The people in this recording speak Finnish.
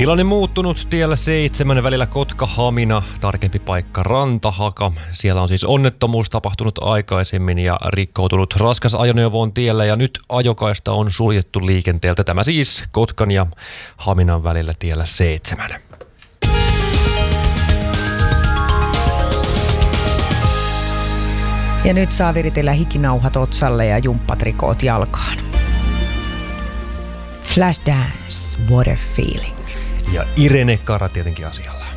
Tilanne muuttunut tiellä 7 välillä Kotka-Hamina, tarkempi paikka Rantahaka. Siellä on siis onnettomuus tapahtunut aikaisemmin ja rikkoutunut raskas ajoneuvo on tiellä ja nyt ajokaista on suljettu liikenteeltä. Tämä siis Kotkan ja Haminan välillä tiellä 7. Ja nyt saa viritellä hikinauhat otsalle ja jumppatrikoot jalkaan. Flashdance, what a feeling. Ja Irene Kara tietenkin asialla.